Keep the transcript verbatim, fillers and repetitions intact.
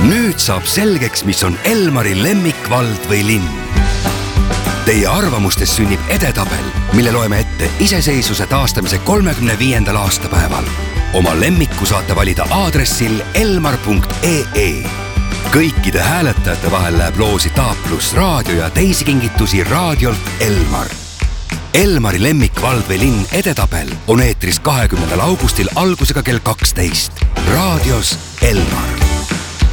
Nüüd saab selgeks, mis on Elmari lemmikvald või linn. Teie arvamustes sünnib edetabel, mille loeme ette iseseisvuse taastamise kolmekümne viiendal aastapäeval. Oma lemmiku saate valida aadressil elmar punkt ee. Kõikide hääletajate vahel läheb loosi Taaplus raadio ja teisi kingitusi raadiolt Elmar. Elmari lemmikvald või linn edetabel on eetris kahekümnendal augustil algusega kell kaksteist. Raadios Elmar.